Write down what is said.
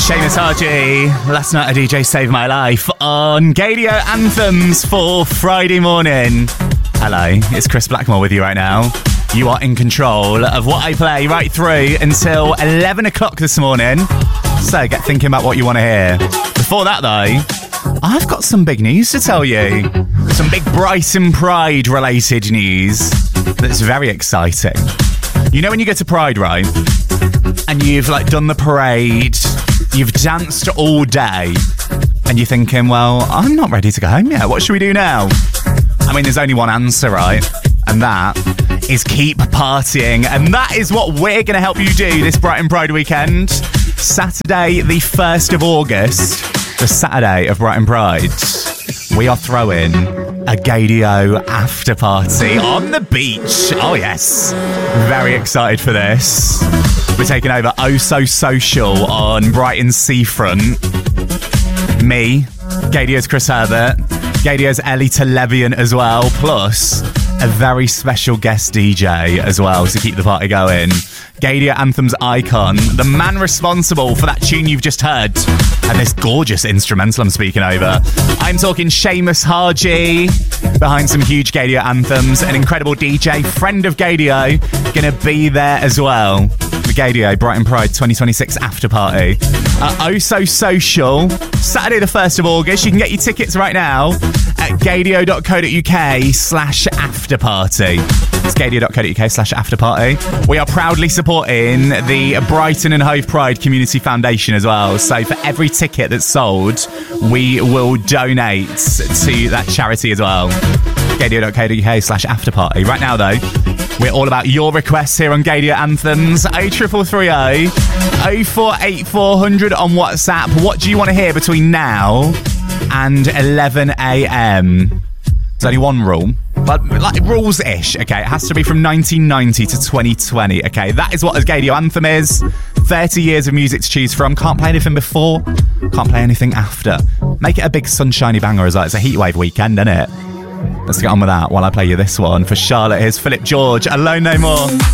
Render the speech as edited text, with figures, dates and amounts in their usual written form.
Seamus Haji. Last night a DJ saved my life on Gadio Anthems for Friday morning. Hello, it's Chris Blackmore with you right now. You are in control of what I play right through until 11 o'clock this morning. So get thinking about what you want to hear. Before that though, I've got some big news to tell you. Some big Brighton Pride related news that's very exciting. You know when you go to Pride, right? And you've done the parade, you've danced all day, and you're thinking, well, I'm not ready to go home yet. What should we do now? I mean, there's only one answer, right? And that is keep partying. And that is what we're going to help you do this Brighton Pride weekend. Saturday, the 1st of August, the Saturday of Brighton Pride, we are throwing a Gadio after party on the beach. Oh, yes. Very excited for this. We're taking over Oh So Social on Brighton's seafront. Me, Gadio's Chris Herbert, Gadio's Ellie Televian as well, plus a very special guest DJ as well to keep the party going. Gadio Anthems icon, the man responsible for that tune you've just heard, and this gorgeous instrumental I'm speaking over. I'm talking Seamus Haji, behind some huge Gadio anthems, an incredible DJ, friend of Gadio, gonna be there as well. The Gadio Brighton Pride 2026 after party. Oh So Social, Saturday the 1st of August. You can get your tickets right now at gadio.co.uk/afterparty. It's gadio.co.uk/afterparty. We are proudly supporting the Brighton and Hove Pride Community Foundation as well. So for every ticket that's sold, we will donate to that charity as well. gadio.co.uk/afterparty. Right now though, we're all about your requests here on Gadio Anthems. 0330 048400 on WhatsApp. What do you want to hear between now and 11 a.m? There's only one rule, but rules-ish, okay? It has to be from 1990 to 2020, okay? That is what a Gadio Anthem is. 30 years of music to choose from. Can't play anything before, can't play anything after. Make it a big sunshiny banger as well. It's a heatwave weekend, isn't it? Let's get on with that while I play you this one. For Charlotte, here's Philip George, Alone No More.